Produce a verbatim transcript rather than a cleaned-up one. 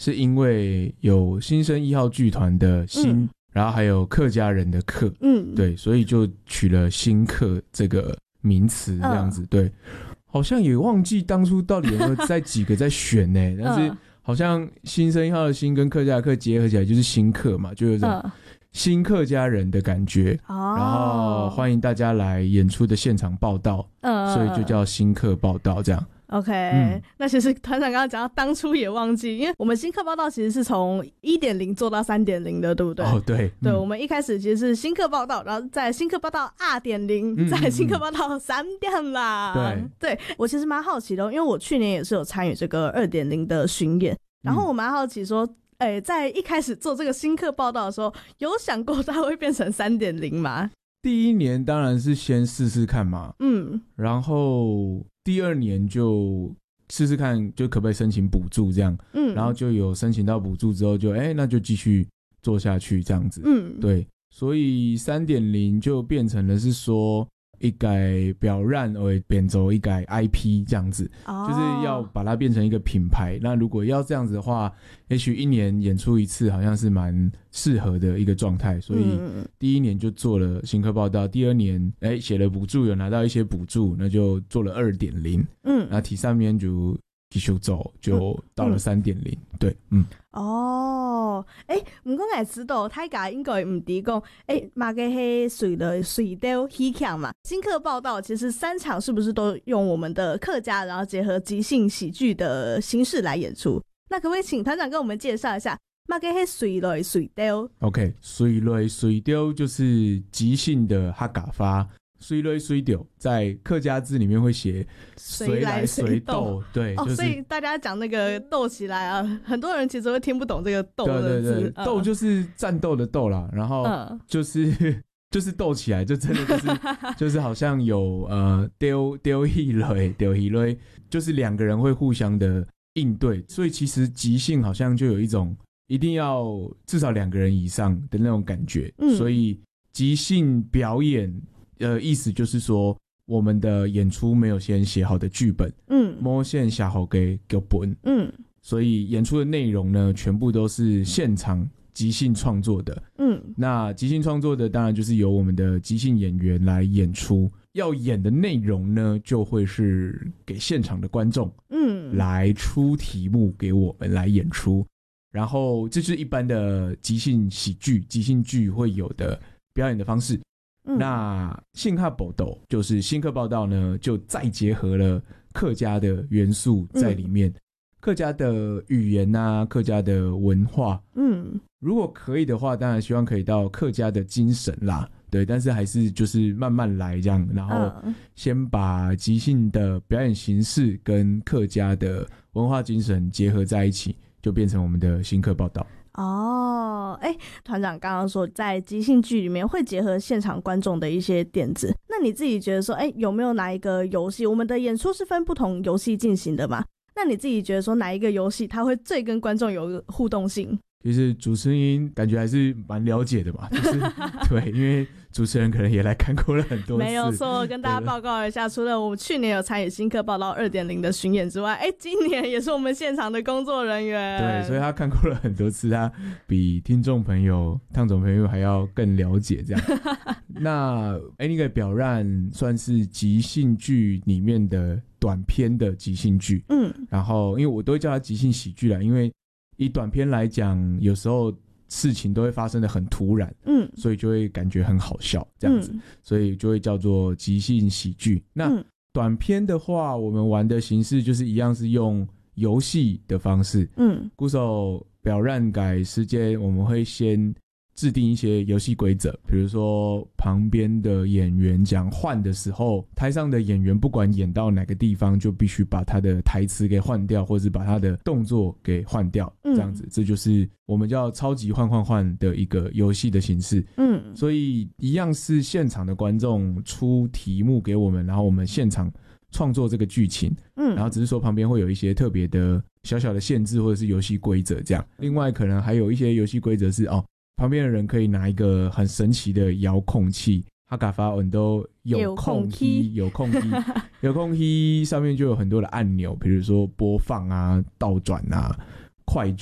是因为有新生一号剧团的新、嗯、然后还有客家人的客，嗯，对，所以就取了新客这个名词这样子、嗯、对，好像也忘记当初到底有没有在几个在选呢、欸、但是好像新生一号的新跟客家的客结合起来就是新客嘛，就有种新客家人的感觉、哦、然后欢迎大家来演出的现场报道、嗯、所以就叫新客报道这样。 OK、嗯、那其实团长刚刚讲到当初也忘记，因为我们新客报道其实是从 一点零 做到 三点零 的，对不对？ 哦，对。 对、嗯、我们一开始其实是新客报道，然后在新客报道 二点零、嗯、在新客报道三点啦。对，对我其实蛮好奇的，因为我去年也是有参与这个 二点零 的巡演，然后我蛮好奇说哎、欸，在一开始做这个新客报道的时候，有想过它会变成 三点零 吗？ 第一年当然是先试试看嘛，嗯，然后第二年就试试看，就可不可以申请补助这样，嗯，然后就有申请到补助之后就，就、欸、哎，那就继续做下去这样子，嗯，对，所以 三点零 就变成了是说一改表染而变走一改 I P 这样子、哦、就是要把它变成一个品牌。那如果要这样子的话，也许一年演出一次好像是蛮适合的一个状态，所以第一年就做了新客报道，第二年哎写了补助，有拿到一些补助，那就做了 二点零， 嗯，那第三年就继续走，就到了 三点零、嗯、对，嗯。 哦，诶，不过我知道大家应该不知道，诶，马个是水的水调戏腔嘛。新客报道其实三场是不是都用我们的客家，然后结合即兴喜剧的形式来演出？那可不可以请团长跟我们介绍一下马个是水的水调 ？OK， 水的水调就是即兴的客家话。水来水调在客家字里面会写随来随斗，对， 哦， 就是、 所以大家讲那个斗起来啊，很多人其实会听不懂这个斗的字。对对对，斗、嗯、就是战斗的斗啦，然后就是、嗯、就是斗起来，就真的就是就是好像有呃丢丢一雷丢一雷，就是两个人会互相的应对，所以其实即兴好像就有一种一定要至少两个人以上的那种感觉，嗯、所以即兴表演。呃，意思就是说，我们的演出没有先写好的剧本，嗯，没先写好给剧本，嗯，所以演出的内容呢，全部都是现场即兴创作的，嗯，那即兴创作的当然就是由我们的即兴演员来演出，要演的内容呢，就会是给现场的观众，嗯，来出题目给我们来演出，然后这就是一般的即兴喜剧、即兴剧会有的表演的方式。嗯、那新客报道就是新客报道呢，就再结合了客家的元素在里面，嗯、客家的语言啊，客家的文化，嗯，如果可以的话，当然希望可以到客家的精神啦，对，但是还是就是慢慢来这样，然后先把即兴的表演形式跟客家的文化精神结合在一起，就变成我们的新客报道。 哦，哎，团长刚刚说在即兴剧里面会结合现场观众的一些点子，那你自己觉得说，哎，有没有哪一个游戏，我们的演出是分不同游戏进行的嘛？那你自己觉得说哪一个游戏它会最跟观众有互动性？ 其实主持人感觉还是蛮了解的嘛，就是对，因为主持人可能也来看过了很多次。 没有错，跟大家报告一下，除了我们去年有参与新客报道 二点零 的巡演之外，哎，今年也是我们现场的工作人员。 对，所以他看过了很多次，他比听众朋友、汤总朋友还要更了解这样。那哎，那个表染算是即兴剧里面的短篇的即兴剧，嗯，然后因为我都会叫它即兴喜剧啦，因为以短篇来讲，有时候事情都会发生的很突然，嗯，所以就会感觉很好笑这样子，嗯、所以就会叫做即兴喜剧。那短篇的话，我们玩的形式就是一样是用游戏的方式，嗯，鼓手表染改时间，我们会先制定一些游戏规则，比如说旁边的演员讲换的时候，台上的演员不管演到哪个地方，就必须把他的台词给换掉，或是把他的动作给换掉，这样子，嗯、这就是我们叫超级换换换的一个游戏的形式。嗯，所以一样是现场的观众出题目给我们，然后我们现场创作这个剧情，嗯，然后只是说旁边会有一些特别的小小的限制或者是游戏规则这样。另外可能还有一些游戏规则是哦。旁边的人可以拿一个很神奇的遥控器，哈嘎发文都有控器，有控器，有控器上面就有很多的按钮，比如说播放啊、倒转啊、快